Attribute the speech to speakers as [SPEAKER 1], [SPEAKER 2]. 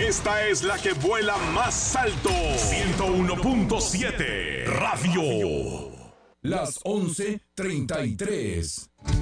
[SPEAKER 1] Esta es la que vuela más alto. 101.7 Radio.
[SPEAKER 2] Las 11:33.